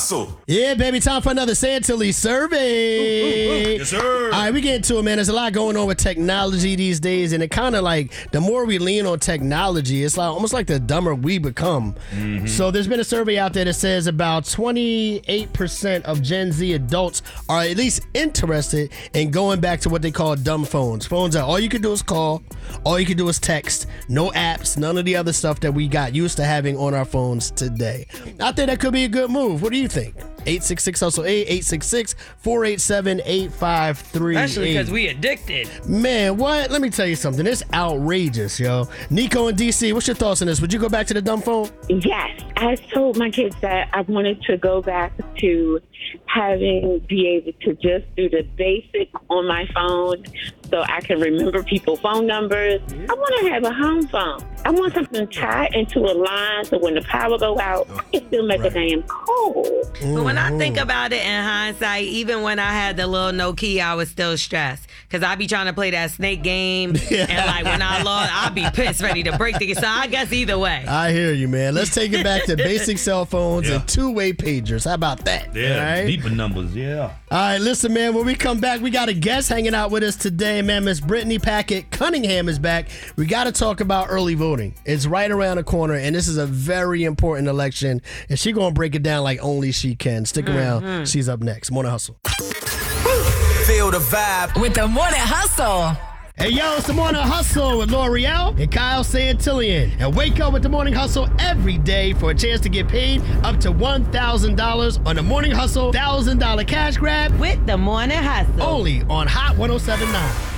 Hustle. Yeah, baby, time for another Santilli survey. Yes, sir. All right, we get into it, man. There's a lot going on with technology these days, and it kind of like, the more we lean on technology, it's like almost like the dumber we become. So there's been a survey out there that says about 28% of Gen Z adults are at least interested in going back to what they call dumb phones. Phones that all you can do is call, all you can do is text, no apps, none of the other stuff that we got used to having on our phones today. I think that could be a good move. What do you think? 866-HUSTLE-8, 866-487-8538. Especially because we addicted. Man, what? Let me tell you something. It's outrageous, yo. Nico in DC, what's your thoughts on this? Would you go back to the dumb phone? Yes. I told my kids that I wanted to go back to be able to just do the basic on my phone so I can remember people's phone numbers. I want to have a home phone. I want something tied into a line so when the power go out, I can still make a damn call. But when I think about it in hindsight, even when I had the little Nokia, I was still stressed. Because I be trying to play that snake game. And like when I lost, I'd be pissed, ready to break the game. So I guess either way. I hear you, man. Let's take it back to basic cell phones and two-way pagers. How about that? Yeah, All right? deeper numbers, yeah. All right, listen, man, when we come back, we got a guest hanging out with us today, man. Miss Brittany Packett Cunningham is back. We got to talk about early voting. It's right around the corner, and this is a very important election, and she's going to break it down like only she can. Stick around. She's up next. Morning Hustle. Feel the vibe with the Morning Hustle. Hey, yo, it's the Morning Hustle with L'Oreal and Kyle Santillian. And wake up with the Morning Hustle every day for a chance to get paid up to $1,000 on the Morning Hustle $1,000 cash grab. With the Morning Hustle. Only on Hot 107.9.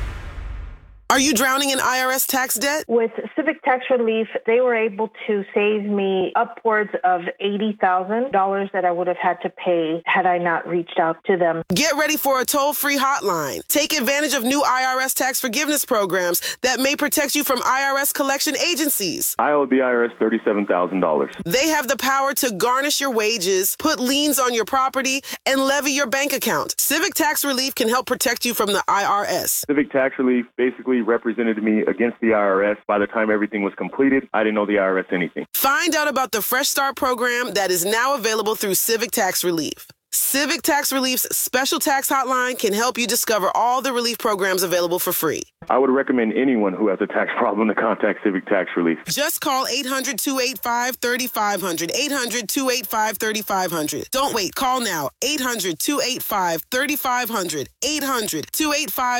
Are you drowning in IRS tax debt? With Civic Tax Relief, they were able to save me upwards of $80,000 that I would have had to pay had I not reached out to them. Get ready for a toll-free hotline. Take advantage of new IRS tax forgiveness programs that may protect you from IRS collection agencies. I owe the IRS $37,000. They have the power to garnish your wages, put liens on your property, and levy your bank account. Civic Tax Relief can help protect you from the IRS. Civic Tax Relief basically represented me against the IRS. By the time everything was completed, I didn't owe the IRS anything. Find out about the Fresh Start program that is now available through Civic Tax Relief. Civic Tax Relief's special tax hotline can help you discover all the relief programs available for free. I would recommend anyone who has a tax problem to contact Civic Tax Relief. Just call 800-285-3500, 800-285-3500. Don't wait, call now, 800-285-3500, 800-285